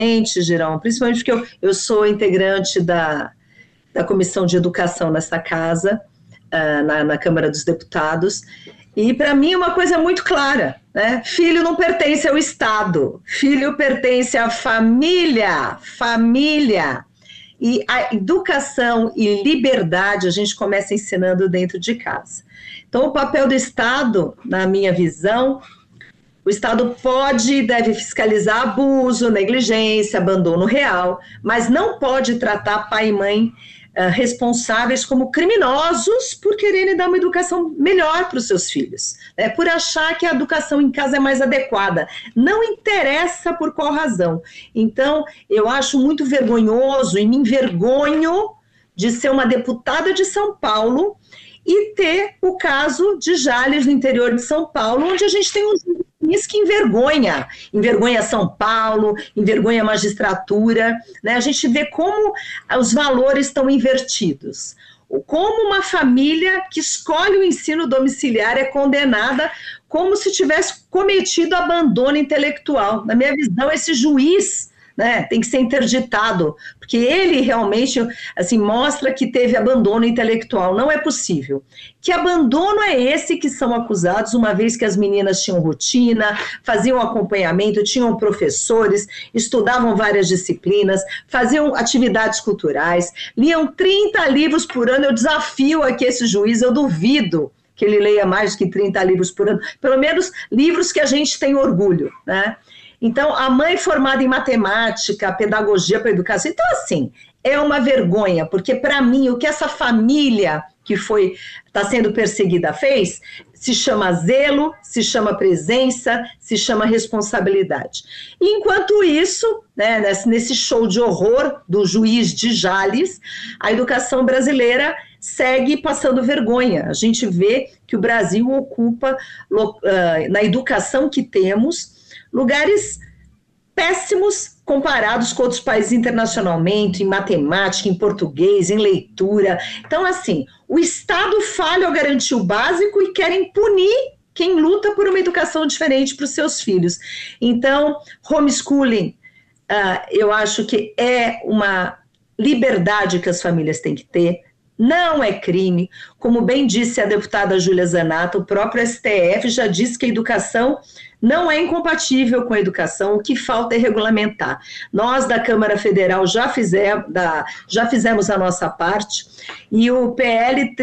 Girão, principalmente porque eu sou integrante da Comissão de Educação nessa casa, na Câmara dos Deputados, e para mim é uma coisa muito clara, né? Filho não pertence ao Estado, filho pertence à família, família. E a educação e liberdade a gente começa ensinando dentro de casa. Então, o papel do Estado, na minha visão, o Estado pode e deve fiscalizar abuso, negligência, abandono real, mas não pode tratar pai e mãe responsáveis como criminosos por quererem dar uma educação melhor para os seus filhos, por achar que a educação em casa é mais adequada. Não interessa por qual razão. Então, eu acho muito vergonhoso e me envergonho de ser uma deputada de São Paulo e ter o caso de Jales, no interior de São Paulo, onde a gente tem um juiz que envergonha São Paulo, envergonha a magistratura, né? A gente vê como os valores estão invertidos. Como uma família que escolhe o ensino domiciliar é condenada como se tivesse cometido abandono intelectual. Na minha visão, esse juiz, né, tem que ser interditado, porque ele realmente assim, mostra que teve abandono intelectual. Não é possível. Que abandono é esse que são acusados, uma vez que as meninas tinham rotina, faziam acompanhamento, tinham professores, estudavam várias disciplinas, faziam atividades culturais, liam 30 livros por ano. Eu desafio aqui esse juiz, eu duvido que ele leia mais que 30 livros por ano, pelo menos livros que a gente tem orgulho, né? Então, a mãe formada em matemática, pedagogia para educação. Então, assim, é uma vergonha, porque para mim, o que essa família que está sendo perseguida fez, se chama zelo, se chama presença, se chama responsabilidade. E, enquanto isso, né, nesse show de horror do juiz de Jales, a educação brasileira segue passando vergonha. A gente vê que o Brasil ocupa, na educação que temos, lugares péssimos comparados com outros países internacionalmente, em matemática, em português, em leitura. Então, assim, o Estado falha ao garantir o básico e querem punir quem luta por uma educação diferente para os seus filhos. Então, homeschooling, eu acho que é uma liberdade que as famílias têm que ter. Não é crime. Como bem disse a deputada Júlia Zanato, o próprio STF já disse que a educação não é incompatível com a educação, o que falta é regulamentar. Nós, da Câmara Federal, já fizemos a nossa parte, e o PL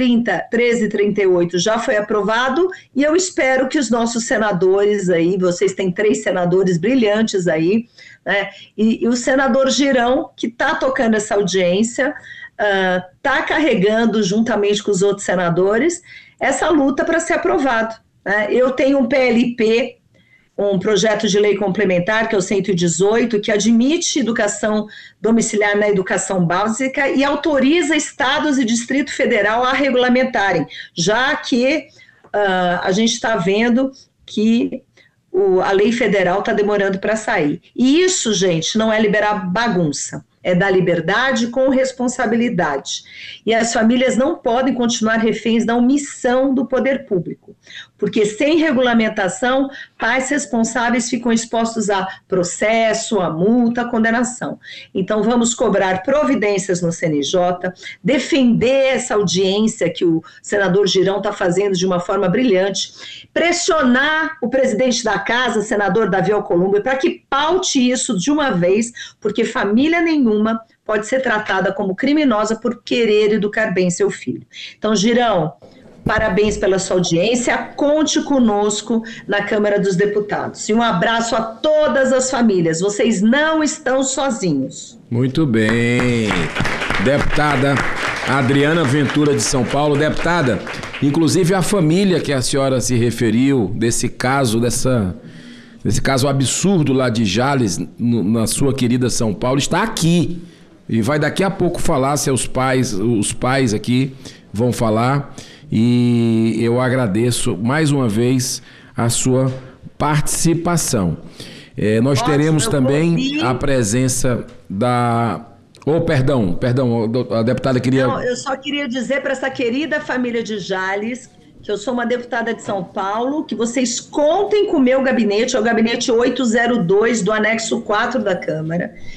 1338 já foi aprovado, e eu espero que os nossos senadores aí, vocês têm 3 senadores brilhantes aí, né, e o senador Girão, que está tocando essa audiência, está carregando, juntamente com os outros senadores, essa luta para ser aprovado, né? Eu tenho um PLP, um projeto de lei complementar, que é o 118, que admite educação domiciliar na educação básica e autoriza estados e Distrito Federal a regulamentarem, já que a gente está vendo que a lei federal está demorando para sair. E isso, gente, não é liberar bagunça. É dar liberdade com responsabilidade. E as famílias não podem continuar reféns da omissão do poder público, porque sem regulamentação, pais responsáveis ficam expostos a processo, a multa, a condenação. Então, vamos cobrar providências no CNJ, defender essa audiência que o senador Girão está fazendo de uma forma brilhante, pressionar o presidente da casa, senador Davi Alcolumbre, para que paute isso de uma vez, porque família nenhuma pode ser tratada como criminosa por querer educar bem seu filho. Então, Girão, parabéns pela sua audiência, conte conosco na Câmara dos Deputados. E um abraço a todas as famílias, vocês não estão sozinhos. Muito bem. Deputada Adriana Ventura de São Paulo. Deputada, inclusive a família que a senhora se referiu, desse caso absurdo lá de Jales, na sua querida São Paulo, está aqui. E vai daqui a pouco falar, os pais aqui vão falar. E eu agradeço mais uma vez a sua participação. Nós teremos também a presença da... Perdão, a deputada queria... Não, eu só queria dizer para essa querida família de Jales que eu sou uma deputada de São Paulo, que vocês contem com o meu gabinete, é o gabinete 802 do anexo 4 da Câmara,